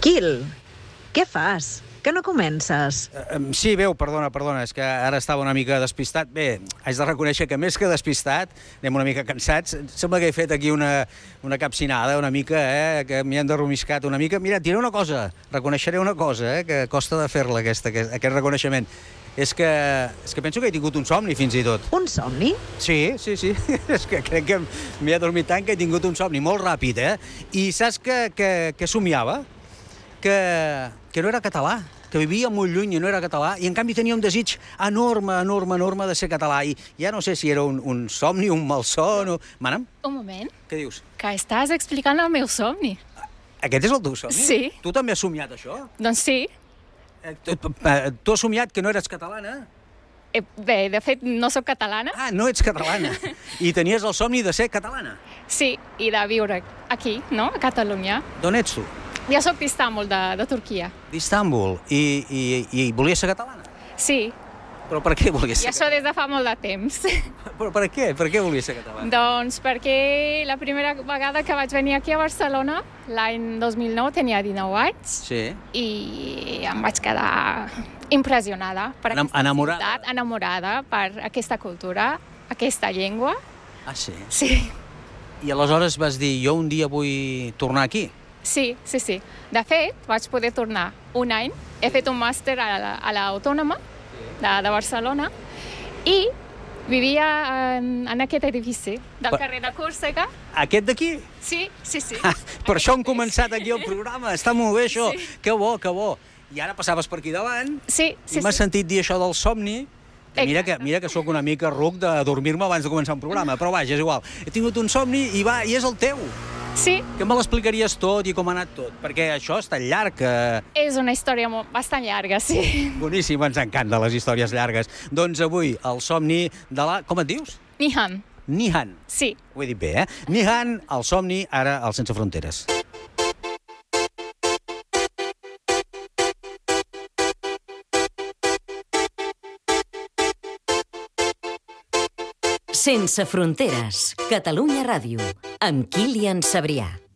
Quil, què fas? Que no comences? Sí, perdona, és que ara estava una mica despistat. Bé, haig de reconèixer que més que despistat, anem una mica cansats. Sembla que he fet aquí una capcinada una mica, que m'hi han derromiscat una mica. Mira, et diré una cosa, reconeixeré una cosa, que costa de fer-la, aquest reconeixement. És que penso que he tingut un somni, fins i tot. Un somni? Sí. És que crec que m'he adormit tant que he tingut un somni molt ràpid, I saps que somiava? Que no era català, que vivia molt lluny i no era català, i en canvi tenia un desig enorme de ser català. I ja no sé si era un somni, un malson o... Mana'm? Un moment. Què dius? Que estàs explicant el meu somni. Aquest és el teu somni? Sí. Tu també has somiat això? Doncs sí. Tu has somiat que no eres catalana? Bé, de fet, no sóc catalana. Ah, no ets catalana. I tenies el somni de ser catalana? Sí, i de viure aquí, no?, a Catalunya. D'on ets tu? Jo sóc d'Istanbul, de Turquia. D'Istanbul. I volies ser catalana? Sí. Però per què volies I ser això des de fa molt de temps. Però per què? Per què volies ser catalana? Doncs perquè la primera vegada que vaig venir aquí a Barcelona, l'any 2009, tenia 19 anys. Sí. I em vaig quedar impressionada per aquesta ciutat, enamorada per aquesta cultura, aquesta llengua. Ah, sí? Sí. I aleshores vas dir, jo un dia vull tornar aquí? Sí. De fet, vaig poder tornar un any. He fet un màster a l'Autònoma de Barcelona i vivia en aquest edifici del carrer de Còrsega. Aquest d'aquí? Sí. Per això hem començat aquí el programa. Està molt bé, això. Sí. Que bo. I ara passaves per aquí davant i m'has sentit dir això del somni. Mira que sóc una mica ruc de dormir-me abans de començar un programa, però vaja, és igual. He tingut un somni i és el teu. Sí. Que me l'explicaries tot i com ha anat tot? Perquè això és tan llarg que... És una història bastant llarga, sí. Boníssim, ens encanten les històries llargues. Doncs avui, el somni de la... Com et dius? Nihan. Nihan. Sí. Ho he dit bé, Nihan, el somni, ara al Sense Fronteres. Sense Fronteres, Catalunya Ràdio, amb Kilian Sabrià.